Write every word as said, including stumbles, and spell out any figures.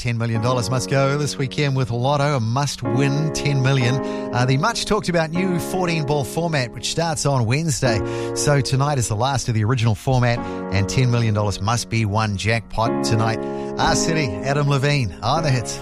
ten million dollars must go this weekend with Lotto, a must-win ten million dollars. Uh, the much-talked-about new fourteen-ball format, which starts on Wednesday. So tonight is the last of the original format, and ten million dollars must be won jackpot tonight. Our City, Adam Levine, are the hits.